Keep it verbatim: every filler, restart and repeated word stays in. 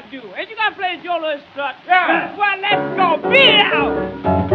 do. And you got to play Jolo Strut. Yeah. Well, let's go. Beat it out.